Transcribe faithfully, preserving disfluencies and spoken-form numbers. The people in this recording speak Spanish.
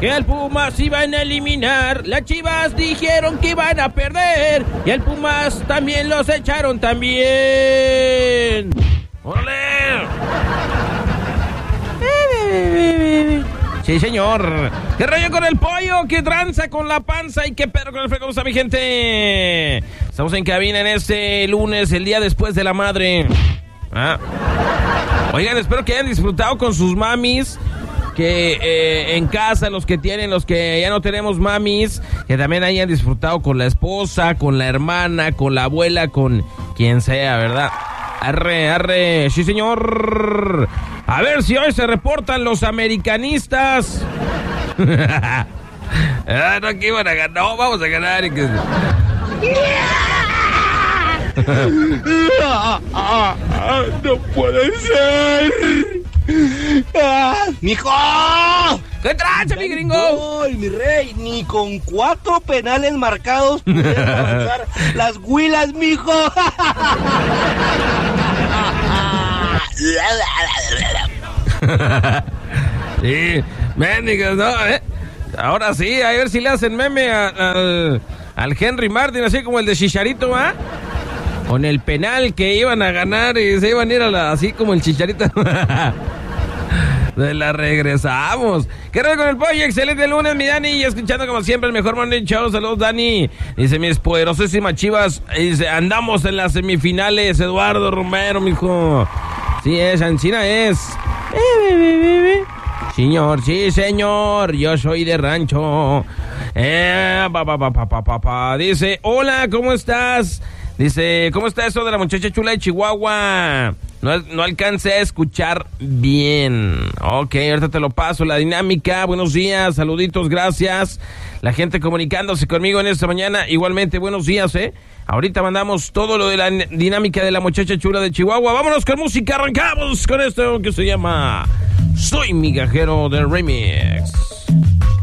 que al Pumas iban a eliminar. Las Chivas dijeron que iban a perder. Y al Pumas también los echaron también. ¡Órale! Sí, señor. ¿Qué rollo con el pollo? ¿Qué tranza con la panza? ¿Y qué pedo con el fresco? ¿Cómo está, mi gente? Estamos en cabina en este lunes, el día después de la madre. Ah. Oigan, espero que hayan disfrutado con sus mamis. Que eh, en casa, los que tienen, los que ya no tenemos mamis, que también hayan disfrutado con la esposa, con la hermana, con la abuela, con quien sea, ¿verdad? Arre, arre, sí, señor. A ver si hoy se reportan los americanistas. Ah, no, que iban a ganar. No, vamos a ganar. Y que... No puede ser. Ah, ¡mijo! ¿Qué tranza, mi gringo? Gol, mi rey, ni con cuatro penales marcados pudieron avanzar las huilas, mijo. Sí, mendigos, ¿no? ¿Eh? Ahora sí, a ver si le hacen meme a, al, al Henry Martin, así como el de Chicharito, ¿va? Con el penal que iban a ganar y se iban a ir a la, así como el Chicharito. De la regresamos. ¿Qué rollo con el pollo? Excelente lunes, mi Dani. Y escuchando como siempre el mejor morning show. Saludos, Dani. Dice, mis poderosísimas Chivas. Dice, andamos en las semifinales. Eduardo Romero, mijo. Sí es, Ancina es. Señor, sí, señor. Yo soy de rancho. Eh, pa, pa, pa, pa, pa, pa, pa. Dice, hola, ¿cómo estás? Dice, ¿cómo está eso de la muchacha chula de Chihuahua? No, no alcancé a escuchar bien. Ok, ahorita te lo paso. La dinámica, buenos días, saluditos, gracias. La gente comunicándose conmigo en esta mañana. Igualmente, buenos días, ¿eh? Ahorita mandamos todo lo de la dinámica de la muchacha chula de Chihuahua. Vámonos con música, arrancamos con esto que se llama Soy Migajero del Remix.